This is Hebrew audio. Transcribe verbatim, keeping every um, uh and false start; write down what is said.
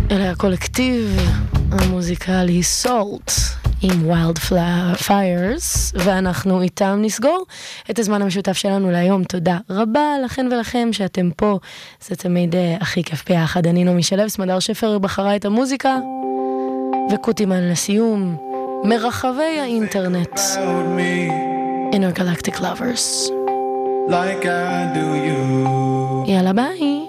אלה הקולקטיב המוזיקלי סולט עם ויילד פיירס, ואנחנו איתם נסגור את הזמן המשותף שלנו להיום. תודה רבה לכן ולכם שאתם פה, זה תמיד הכי כיף ביחד. אני נעמי שלו, סמדר שפר בחרה את המוזיקה, וקוטימן לסיום מרחבי האינטרנט. Intergalactic Lovers. Like I do you. יאללה ביי.